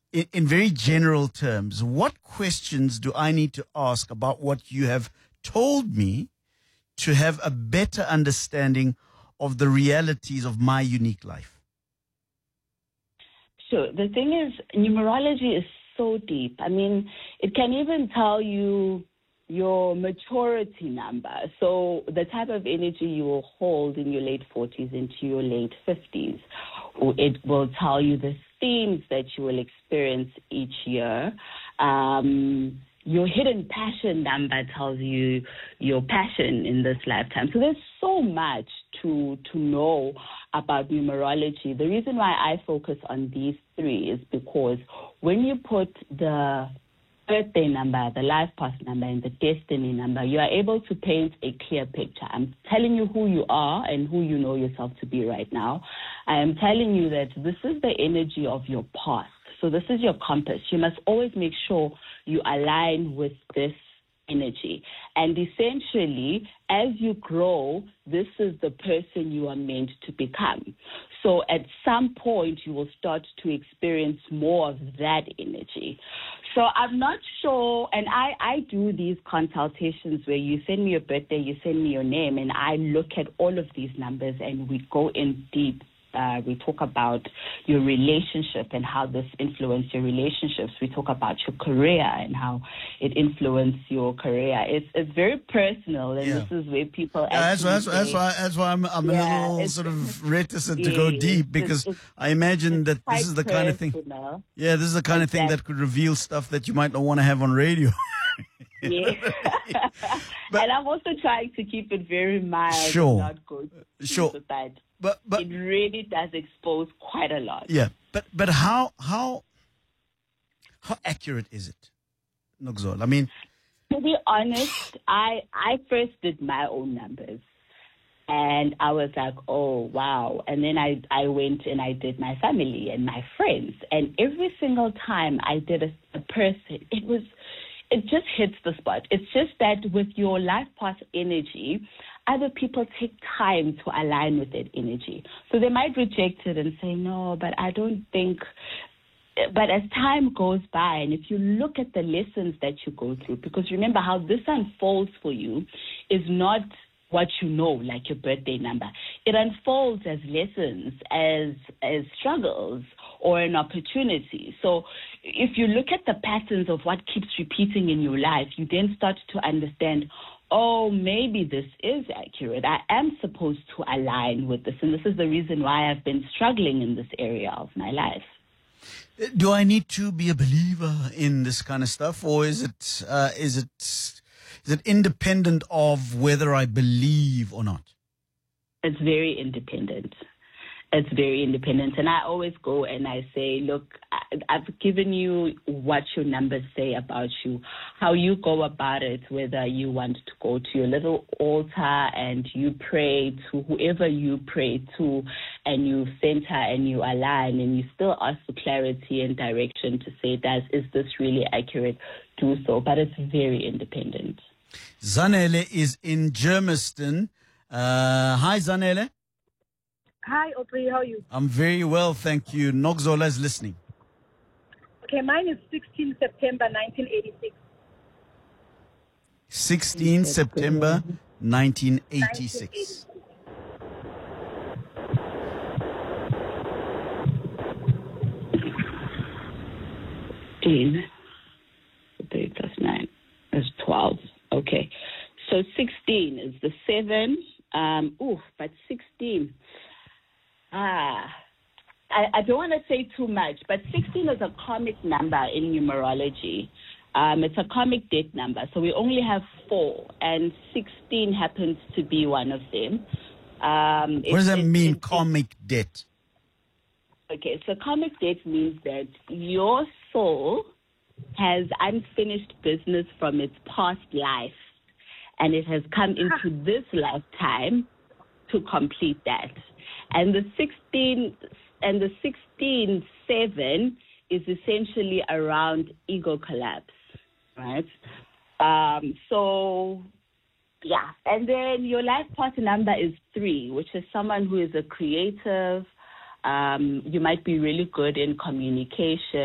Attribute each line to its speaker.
Speaker 1: in very general terms, what questions do I need to ask about what you have told me to have a better understanding of the realities of my unique life?
Speaker 2: Sure. The thing is, numerology is so deep. I mean, it can even tell you your maturity number. So the type of energy you will hold in your late 40s into your late 50s. It will tell you the themes that you will experience each year. Your hidden passion number tells you your passion in this lifetime. So there's so much to know about numerology. The reason why I focus on these three is because when you put the birthday number, the life path number, and the destiny number, you are able to paint a clear picture. I'm telling you who you are and who you know yourself to be right now. I am telling you that this is the energy of your past. So this is your compass. You must always make sure you align with this energy. And essentially, as you grow, this is the person you are meant to become. So at some point, you will start to experience more of that energy. So I'm not sure, and I do these consultations where you send me your birthday, you send me your name, and I look at all of these numbers and we go in deep. We talk about your relationship and how this influenced your relationships. We talk about your career and how it influenced your career. It's very personal, and this is where people
Speaker 1: that's why I'm a little sort of reticent to go deep, because I imagine that this is the kind of thing. Yeah, this is the kind of thing that could reveal stuff that you might not want to have on radio.
Speaker 2: Yeah. And I'm also trying to keep it very mild and not go too that. But it really does expose quite a lot.
Speaker 1: Yeah, but how accurate is it, Nogzolo? I mean,
Speaker 2: to be honest, I first did my own numbers, and I was like, oh wow. And then I went and I did my family and my friends, and every single time I did a person, it just hits the spot. It's just that with your life path energy, other people take time to align with that energy. So they might reject it and say, no, but I don't think. But as time goes by, and if you look at the lessons that you go through, because remember how this unfolds for you is not what you know, like your birthday number. It unfolds as lessons, as struggles, or an opportunity. So if you look at the patterns of what keeps repeating in your life, you then start to understand, oh, maybe this is accurate. I am supposed to align with this. And this is the reason why I've been struggling in this area of my life.
Speaker 1: Do I need to be a believer in this kind of stuff, or is it independent of whether I believe or not?
Speaker 2: It's very independent. It's very independent. And I always go and I say, look, I've given you what your numbers say about you, how you go about it, whether you want to go to your little altar and you pray to whoever you pray to, and you center and you align, and you still ask for clarity and direction to say, is this really accurate? Do so. But it's very independent.
Speaker 1: Zanele is in Germiston. Hi, Zanele.
Speaker 3: Hi, Audrey. How are you?
Speaker 1: I'm very well, thank you. Nogzolo is listening.
Speaker 3: Okay, mine is 16 September 1986.
Speaker 1: 16 September 1986.
Speaker 2: Three plus 9 is 12. Okay. So 16 is the 7. But 16. I don't want to say too much, but 16 is a karmic number in numerology. It's a karmic debt number. So we only have 4, and 16 happens to be one of them.
Speaker 1: What does that mean, karmic debt?
Speaker 2: Okay, so karmic debt means that your soul has unfinished business from its past life, and it has come into this lifetime to complete that. And the 16/7 is essentially around ego collapse, right? And then your life path number is 3, which is someone who is a creative. You might be really good in communication.